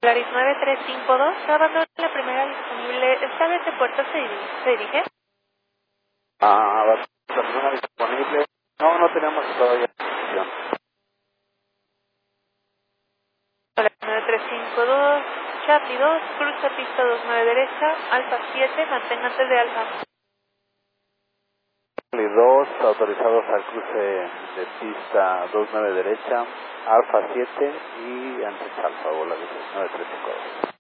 Polaris 9352, abandona la primera disponible. ¿Esta vez de puerto se dirige? La persona disponible. No tenemos todavía. Polaris 9352, Charlie 2, cruza pista 29 derecha, Alfa 7, mantenga antes de Alfa. Charlie 2, autorizados al cruce de pista 29 derecha, Alfa 7 y antes Alfa, bola 9352.